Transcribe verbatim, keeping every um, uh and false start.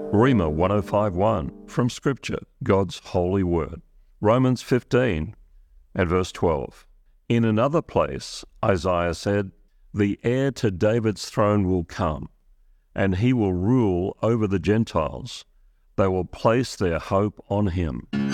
Rhema one oh five one from Scripture, God's holy word. Romans fifteen and verse twelve. In another place, Isaiah said, "The heir to David's throne will come, and he will rule over the Gentiles. They will place their hope on him."